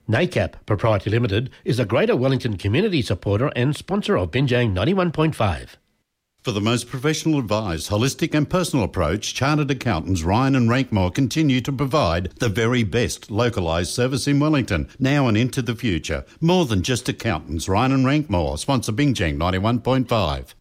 NACAP Proprietary Limited is a Greater Wellington community supporter and sponsor of Binjang 91.5. For the most professional advised, holistic and personal approach, Chartered Accountants Ryan and Rankmore continue to provide the very best localised service in Wellington, now and into the future. More than just accountants, Ryan and Rankmore sponsor Binjang 91.5.